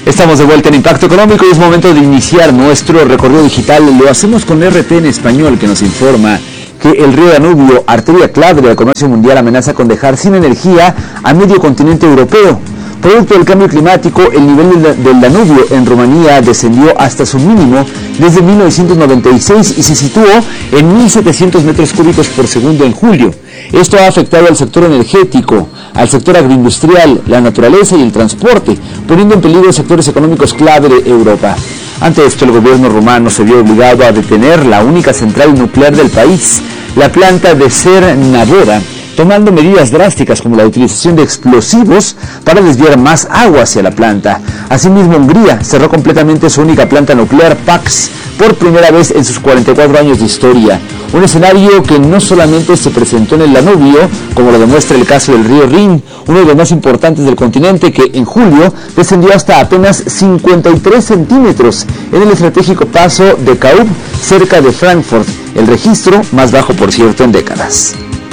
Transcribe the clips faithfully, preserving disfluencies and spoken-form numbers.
Estamos de vuelta en Impacto Económico y es momento de iniciar nuestro recorrido digital. Lo hacemos con R T en español, que nos informa que el río Danubio, arteria clave del comercio mundial, amenaza con dejar sin energía a medio continente europeo. Producto del cambio climático, el nivel del Danubio en Rumanía descendió hasta su mínimo desde mil novecientos noventa y seis y se situó en mil setecientos metros cúbicos por segundo en julio. Esto ha afectado al sector energético, al sector agroindustrial, la naturaleza y el transporte, poniendo en peligro sectores económicos clave de Europa. Ante esto, el gobierno rumano se vio obligado a detener la única central nuclear del país, la planta de Cernavoda, tomando medidas drásticas como la utilización de explosivos para desviar más agua hacia la planta. Asimismo, Hungría cerró completamente su única planta nuclear, Paks, por primera vez en sus cuarenta y cuatro años de historia. Un escenario que no solamente se presentó en el Danubio, como lo demuestra el caso del río Rin, uno de los más importantes del continente, que en julio descendió hasta apenas cincuenta y tres centímetros en el estratégico paso de Kaub, cerca de Frankfurt, el registro más bajo, por cierto, en décadas.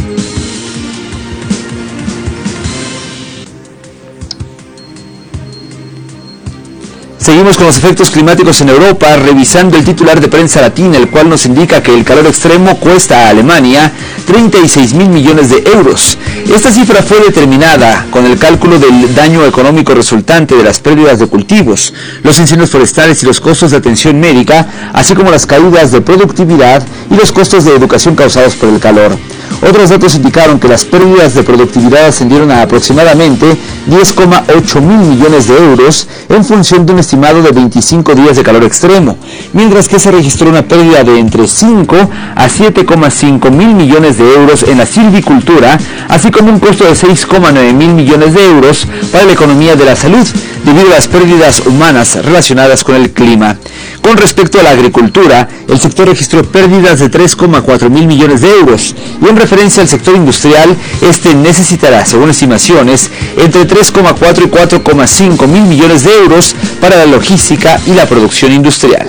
Seguimos con los efectos climáticos en Europa, revisando el titular de Prensa Latina, el cual nos indica que el calor extremo cuesta a Alemania treinta y seis mil millones de euros. Esta cifra fue determinada con el cálculo del daño económico resultante de las pérdidas de cultivos, los incendios forestales y los costos de atención médica, así como las caídas de productividad y los costos de educación causados por el calor. Otros datos indicaron que las pérdidas de productividad ascendieron a aproximadamente diez coma ocho mil millones de euros en función de un estimado de veinticinco días de calor extremo, mientras que se registró una pérdida de entre cinco a siete coma cinco mil millones de euros en la silvicultura, así como un costo de seis coma nueve mil millones de euros para la economía de la salud, debido a las pérdidas humanas relacionadas con el clima. Con respecto a la agricultura, el sector registró pérdidas de tres coma cuatro mil millones de euros, y en referencia al sector industrial, este necesitará, según estimaciones, entre tres coma cuatro y cuatro coma cinco mil millones de euros para la logística y la producción industrial.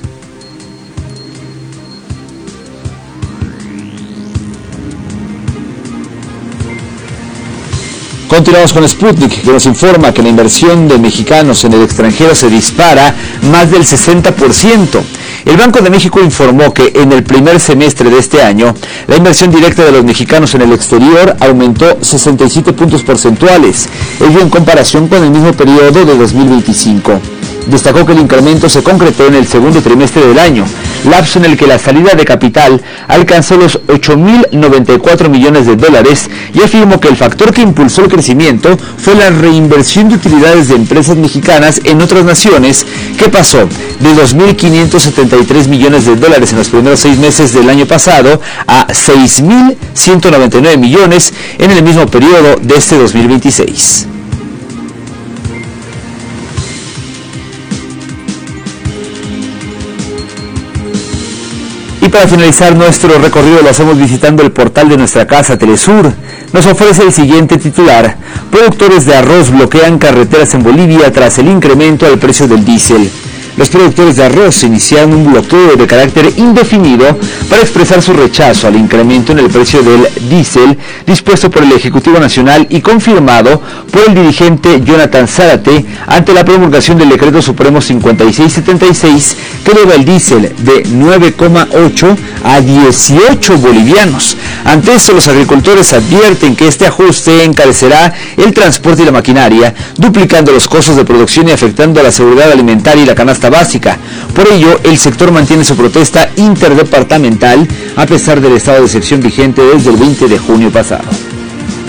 Continuamos con Sputnik, que nos informa que la inversión de mexicanos en el extranjero se dispara más del sesenta por ciento. El Banco de México informó que en el primer semestre de este año, la inversión directa de los mexicanos en el exterior aumentó sesenta y siete puntos porcentuales, ello en comparación con el mismo periodo de dos mil veinticinco. Destacó que el incremento se concretó en el segundo trimestre del año, lapso en el que la salida de capital alcanzó los ocho mil noventa y cuatro millones de dólares, y afirmó que el factor que impulsó el crecimiento fue la reinversión de utilidades de empresas mexicanas en otras naciones, que pasó de dos mil quinientos setenta y tres millones de dólares en los primeros seis meses del año pasado a seis mil ciento noventa y nueve millones en el mismo periodo de este dos mil veintiséis. Y para finalizar nuestro recorrido lo hacemos visitando el portal de nuestra casa, Telesur. Nos ofrece el siguiente titular: productores de arroz bloquean carreteras en Bolivia tras el incremento al precio del diésel. Los productores de arroz iniciaron un bloqueo de carácter indefinido para expresar su rechazo al incremento en el precio del diésel dispuesto por el Ejecutivo Nacional y confirmado por el dirigente Jonathan Zárate ante la promulgación del Decreto Supremo cincuenta y seis setenta y seis, que eleva el diésel de nueve coma ocho a dieciocho bolivianos. Ante esto, los agricultores advierten que este ajuste encarecerá el transporte y la maquinaria, duplicando los costos de producción y afectando a la seguridad alimentaria y la canasta básica. Por ello, el sector mantiene su protesta interdepartamental a pesar del estado de excepción vigente desde el veinte de junio pasado.